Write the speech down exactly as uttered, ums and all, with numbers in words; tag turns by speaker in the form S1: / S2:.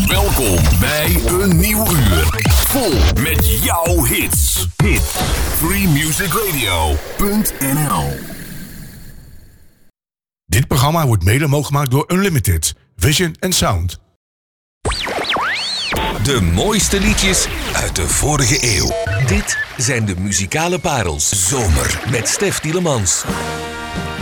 S1: Welkom bij een nieuw uur. Vol met jouw hits. Hit. free music radio punt n l.
S2: Dit programma wordt mede mogelijk gemaakt door Unlimited, Vision en Sound.
S3: De mooiste liedjes uit de vorige eeuw. Dit zijn de muzikale parels. Zomer met Stef Tielemans.